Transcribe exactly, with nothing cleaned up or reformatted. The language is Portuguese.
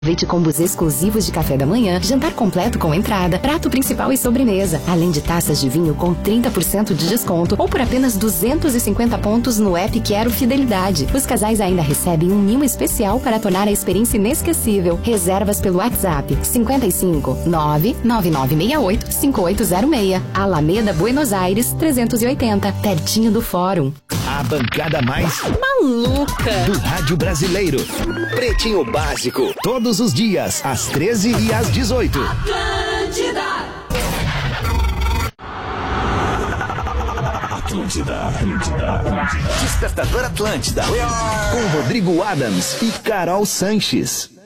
Aproveite combos exclusivos de café da manhã, jantar completo com entrada, prato principal e sobremesa, além de taças de vinho com trinta por cento de desconto ou por apenas duzentos e cinquenta pontos no app Quero Fidelidade. Os casais ainda recebem um mimo especial para tornar a experiência inesquecível. Reservas pelo WhatsApp cinco cinco nove nove nove seis oito cinco oito zero seis. Alameda, Buenos Aires, trezentos e oitenta, pertinho do Fórum. A bancada mais maluca do rádio brasileiro. Pretinho Básico, todos os dias, às treze e às dezoito. Atlântida. Atlântida, Atlântida, Atlântida. Despertador Atlântida. Com Rodrigo Adams e Carol Sanches.